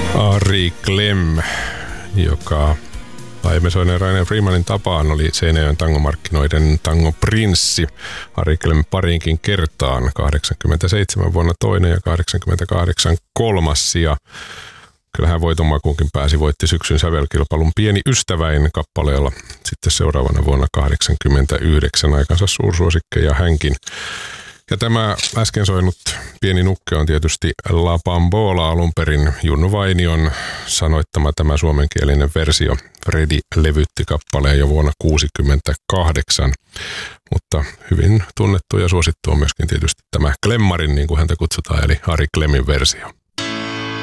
Ari Klem, joka aiemmin soineen Rainer Freemanin tapaan oli Seinäjoen tangomarkkinoiden tangoprinssi. Ari Klem pariinkin kertaan, 87 vuonna toinen ja 88 kolmas sija. Kyllähän voitonmakuunkin pääsi, voitti syksyn sävelkilpailun Pieni ystäväin kappaleella. Sitten seuraavana vuonna 89 aikansa suursuosikkeja hänkin. Ja tämä äsken soinut Pieni nukke on tietysti La Bambola alun perin. Junnu Vainion sanoittama tämä suomenkielinen versio. Fredi levytti kappaleen jo vuonna 1968. Mutta hyvin tunnettu ja suosittu on myöskin tietysti tämä Klemmarin, niin kuin häntä kutsutaan, eli Ari Klemin versio.